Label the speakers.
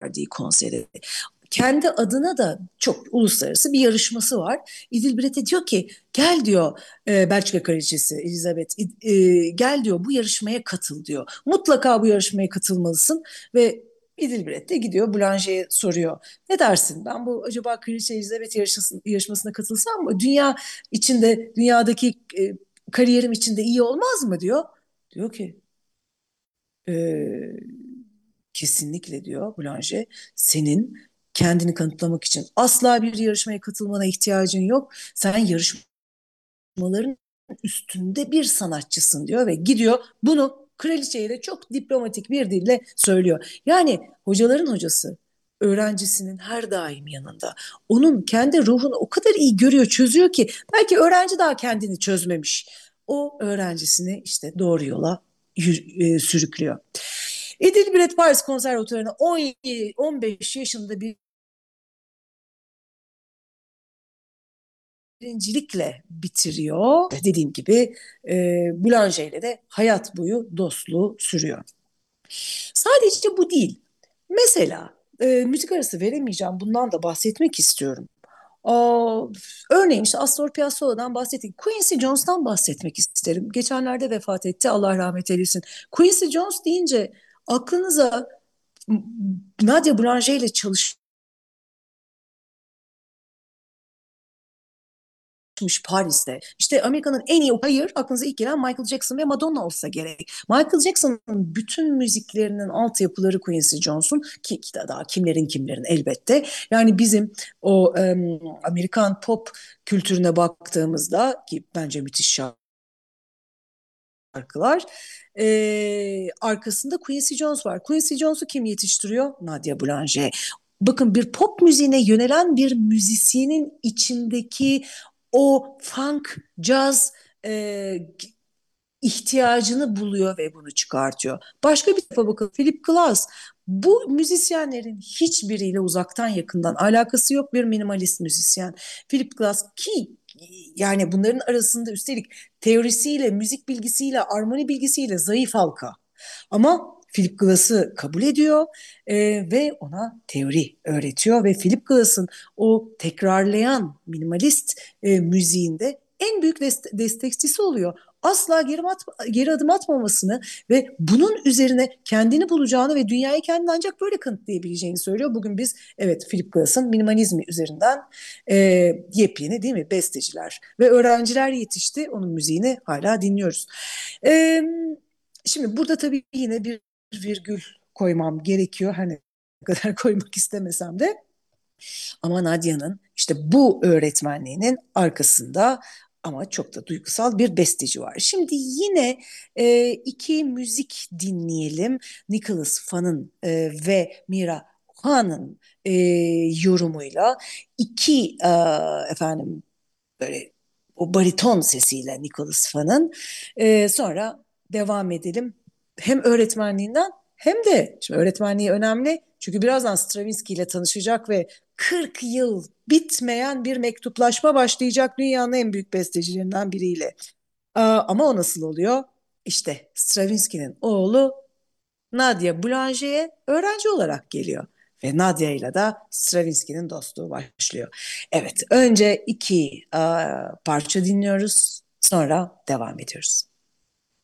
Speaker 1: verdiği konseri. Kendi adına da çok uluslararası bir yarışması var. İdilbret'e diyor ki gel diyor, Belçika Kraliçesi Elizabeth, gel diyor bu yarışmaya katıl diyor. Mutlaka bu yarışmaya katılmalısın ve İdilbret de gidiyor Boulanger'e soruyor. Ne dersin, ben bu acaba Kraliçe Elizabeth yarışmasına katılsam mı? Dünya içinde, dünyadaki kariyerim içinde iyi olmaz mı diyor. Diyor ki e, kesinlikle diyor Boulanger, senin kendini kanıtlamak için asla bir yarışmaya katılmana ihtiyacın yok. Sen yarışmaların üstünde bir sanatçısın diyor ve gidiyor bunu kraliçeye de çok diplomatik bir dille söylüyor. Yani hocaların hocası öğrencisinin her daim yanında. Onun kendi ruhunu o kadar iyi görüyor, çözüyor ki belki öğrenci daha kendini çözmemiş. O öğrencisini işte doğru yola sürüklüyor. Edilbret Paris Konservatuvarı'na 15 yaşında bir birincilikle bitiriyor. Dediğim gibi Boulanger ile de hayat boyu dostluğu sürüyor. Sadece bu değil. Mesela müzik arası veremeyeceğim. Bundan da bahsetmek istiyorum. Aa, örneğin işte Astor Piazzolla'dan bahsettik. Quincy Jones'tan bahsetmek isterim. Geçenlerde vefat etti. Allah rahmet eylesin. Quincy Jones deyince aklınıza Nadia Boulanger ile çalışmış Paris'te. İşte Amerika'nın en iyi, hayır, aklınıza ilk gelen Michael Jackson ve Madonna olsa gerek. Michael Jackson'ın bütün müziklerinin altyapıları Quincy Jones'un, ki daha kimlerin kimlerin elbette. Yani bizim o Amerikan pop kültürüne baktığımızda, ki bence müthiş şarkılar, arkasında Quincy Jones var. Quincy Jones'u kim yetiştiriyor? Nadia Boulanger. Bakın, bir pop müziğine yönelen bir müzisyenin içindeki o funk, caz ihtiyacını buluyor ve bunu çıkartıyor. Başka bir tarafa bakın, Philip Glass. Bu müzisyenlerin hiçbiriyle uzaktan yakından alakası yok, bir minimalist müzisyen. Philip Glass, ki yani bunların arasında üstelik teorisiyle, müzik bilgisiyle, armoni bilgisiyle zayıf halka. Ama Philip Glass'ı kabul ediyor ve ona teori öğretiyor ve Philip Glass'ın o tekrarlayan minimalist müziğinde en büyük destekçisi oluyor. Asla geri adım atmamasını ve bunun üzerine kendini bulacağını ve dünyayı kendini ancak böyle kanıtlayabileceğini söylüyor. Bugün biz, evet, Philip Glass'ın minimalizmi üzerinden e, yepyeni, değil mi, besteciler ve öğrenciler yetişti. Onun müziğini hala dinliyoruz. E, Şimdi burada tabii yine bir virgül koymam gerekiyor. Hani ne kadar koymak istemesem de. Ama Nadia'nın işte bu öğretmenliğinin arkasında ama çok da duygusal bir besteci var. Şimdi yine iki müzik dinleyelim. Nicholas Fan'ın ve Mira Han'ın yorumuyla iki efendim böyle o bariton sesiyle Nicholas Fan'ın. Sonra devam edelim. Hem öğretmenliğinden hem de, şimdi öğretmenliği önemli. Çünkü birazdan Stravinsky ile tanışacak ve 40 yıl bitmeyen bir mektuplaşma başlayacak dünyanın en büyük bestecilerinden biriyle. Ama o nasıl oluyor? İşte Stravinsky'nin oğlu Nadia Boulanger'e öğrenci olarak geliyor. Ve Nadia ile de Stravinsky'nin dostluğu başlıyor. Evet, önce iki parça dinliyoruz, sonra devam ediyoruz.